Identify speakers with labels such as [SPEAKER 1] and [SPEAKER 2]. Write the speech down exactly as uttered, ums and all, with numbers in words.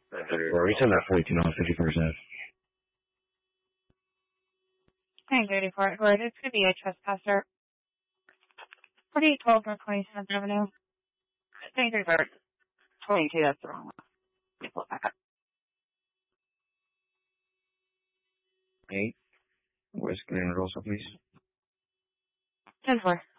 [SPEAKER 1] Or we send that forty-two dollars fifty percent.
[SPEAKER 2] nine thirty-four, Edward. It's going to be a trespasser. forty-eight twelve North twenty-seventh Avenue. nine thirty-four. twenty-two, that's the wrong one. Let me pull it back up.
[SPEAKER 1] Eight. Where's Grand Rosa, please?
[SPEAKER 2] ten four.